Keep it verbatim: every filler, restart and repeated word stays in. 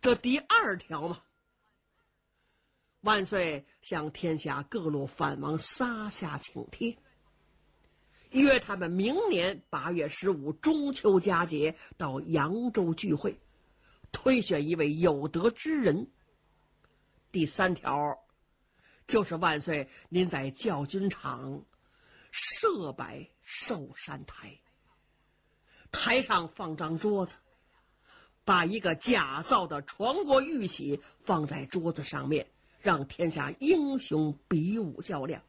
这第二条嘛，万岁向天下各路藩王撒下请帖，约他们明年八月十五中秋佳节到扬州聚会，推选一位有德之人。第三条就是万岁您在教军场设摆寿山台，台上放张桌子，把一个假造的传国玉玺放在桌子上面，让天下英雄比武较量。